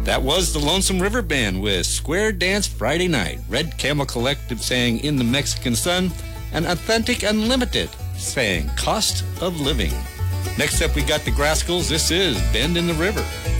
That was the Lonesome River Band with Square Dance Friday Night. Red Camel Collective sang In the Mexican Sun, and Authentic Unlimited sang Cost of Living. Next up, we got the Grascals. This is Bend in the River.